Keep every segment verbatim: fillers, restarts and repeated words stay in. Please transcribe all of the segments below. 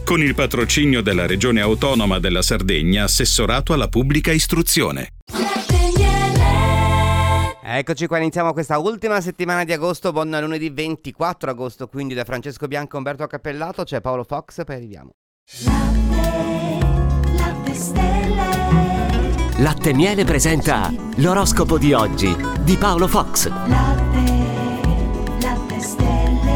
con il patrocinio della Regione Autonoma della Sardegna, assessorato alla pubblica istruzione. Eccoci qua, iniziamo questa ultima settimana di agosto, buon lunedì ventiquattro agosto, quindi da Francesco Bianco e Umberto Cappellato c'è Paolo Fox, poi arriviamo. Latte, latte stelle. Latte Miele presenta l'oroscopo di oggi di Paolo Fox. Latte, latte stelle.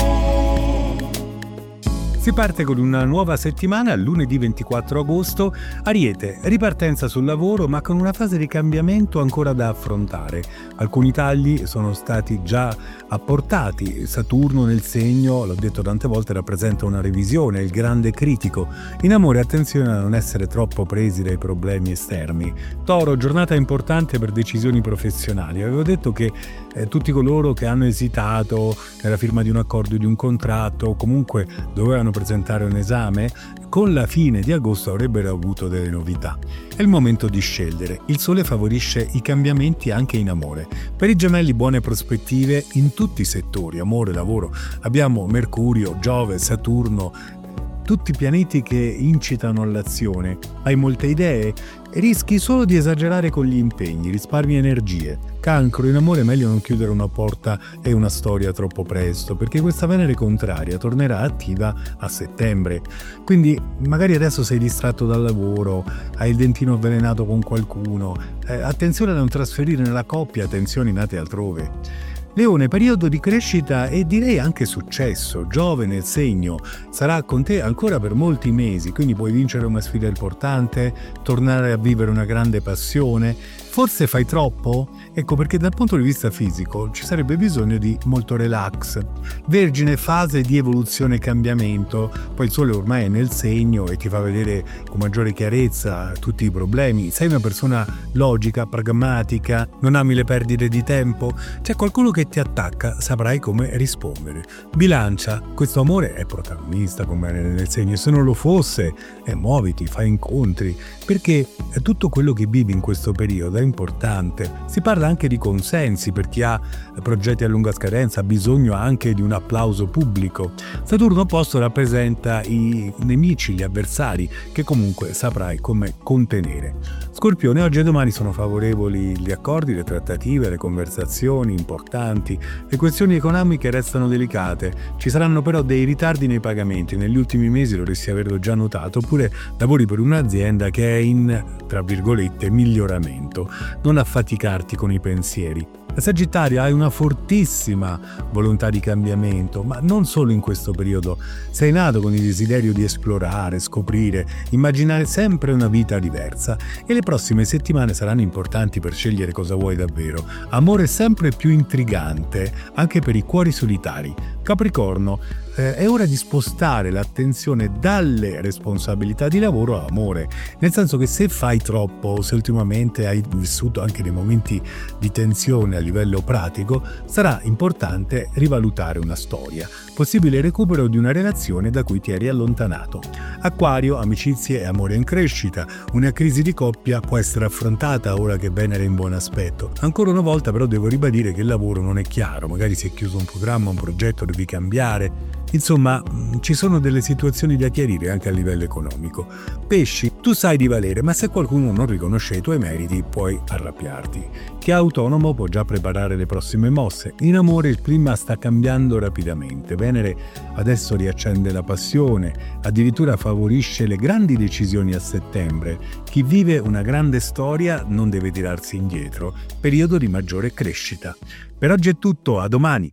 Si parte con una nuova settimana, lunedì ventiquattro agosto. Ariete, ripartenza sul lavoro ma con una fase di cambiamento ancora da affrontare. Alcuni tagli sono stati già apportati. Saturno nel segno, l'ho detto tante volte, rappresenta una revisione, il grande critico. In amore attenzione a non essere troppo presi dai problemi esterni. Toro, giornata importante per decisioni professionali. Avevo detto che eh, tutti coloro che hanno esitato nella firma di un accordo, di un contratto o comunque dovevano presentare un esame, con la fine di agosto avrebbero avuto delle novità. È il momento di scegliere. Il sole favorisce i cambiamenti anche in amore. Per i gemelli buone prospettive in tutti i settori, amore, lavoro. Abbiamo Mercurio, Giove, Saturno, tutti pianeti che incitano all'azione. Hai molte idee? Rischi solo di esagerare con gli impegni, risparmi energie. Cancro, in amore è meglio non chiudere una porta e una storia troppo presto, perché questa Venere contraria tornerà attiva a settembre. Quindi magari adesso sei distratto dal lavoro, hai il dentino avvelenato con qualcuno. Eh, attenzione a non trasferire nella coppia tensioni nate altrove. Leone, periodo di crescita e direi anche successo. Giove nel segno sarà con te ancora per molti mesi, quindi puoi vincere una sfida importante, tornare a vivere una grande passione. Forse fai troppo? Ecco perché dal punto di vista fisico ci sarebbe bisogno di molto relax. Vergine, fase di evoluzione e cambiamento, poi il sole ormai è nel segno e ti fa vedere con maggiore chiarezza tutti i problemi. Sei una persona logica, pragmatica, non ami le perdite di tempo. C'è qualcuno che ti attacca, saprai come rispondere. Bilancia, questo amore è protagonista come nel segno, e se non lo fosse, eh, muoviti, fai incontri, perché tutto quello che vivi in questo periodo è importante. Si parla anche di consensi per chi ha progetti a lunga scadenza, ha bisogno anche di un applauso pubblico. Saturno opposto rappresenta i nemici, gli avversari, che comunque saprai come contenere. Scorpione, oggi e domani sono favorevoli gli accordi, le trattative, le conversazioni importanti. Le questioni economiche restano delicate, ci saranno però dei ritardi nei pagamenti. Negli ultimi mesi dovresti averlo già notato, oppure lavori per un'azienda che è in, tra virgolette, miglioramento. Non affaticarti con i pensieri. Sagittario, hai una fortissima volontà di cambiamento, ma non solo in questo periodo. Sei nato con il desiderio di esplorare, scoprire, immaginare sempre una vita diversa, e le prossime settimane saranno importanti per scegliere cosa vuoi davvero. Amore sempre più intrigante, anche per i cuori solitari. Capricorno, eh, è ora di spostare l'attenzione dalle responsabilità di lavoro all'amore, nel senso che se fai troppo, se ultimamente hai vissuto anche dei momenti di tensione a livello pratico, sarà importante rivalutare una storia, possibile recupero di una relazione da cui ti eri allontanato. Acquario, amicizie e amore in crescita. Una crisi di coppia può essere affrontata ora che Venere è in buon aspetto. Ancora una volta però devo ribadire che il lavoro non è chiaro, magari si è chiuso un programma, un progetto, devi cambiare. Insomma, ci sono delle situazioni da chiarire anche a livello economico. Pesci, tu sai di valere, ma se qualcuno non riconosce i tuoi meriti puoi arrabbiarti. Chi è autonomo può già preparare le prossime mosse. In amore il clima sta cambiando rapidamente. Venere adesso riaccende la passione, addirittura favorisce le grandi decisioni a settembre. Chi vive una grande storia non deve tirarsi indietro. Periodo di maggiore crescita. Per oggi è tutto, a domani.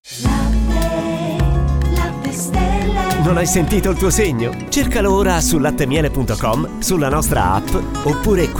Non hai sentito il tuo segno? Cercalo ora su lattemiele punto com, sulla nostra app oppure